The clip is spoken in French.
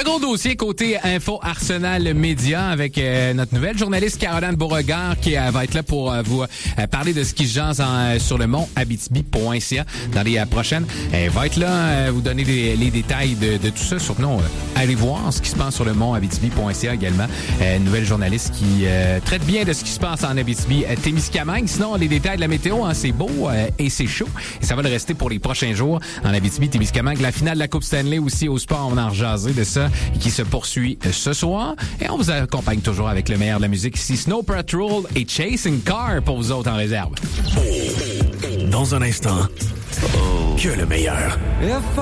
Le gros dossier côté Info Arsenal Média avec notre nouvelle journaliste Caroline Beauregard qui va être là pour vous parler de ce qui se jase sur le mont Abitibi.ca dans les prochaines. Elle va être là, vous donner les détails de tout ça. Surtout, allez voir ce qui se passe sur le mont Abitibi.ca également. Une nouvelle journaliste qui traite bien de ce qui se passe en Abitibi-Témiscamingue. Sinon, les détails de la météo, c'est beau et c'est chaud. Et ça va le rester pour les prochains jours en Abitibi-Témiscamingue. La finale de la Coupe Stanley aussi au sport, on va en rejaser de ça, qui se poursuit ce soir. Et on vous accompagne toujours avec le meilleur de la musique ici. Snow Patrol et Chasing Car pour vous autres en réserve. Dans un instant, que le meilleur.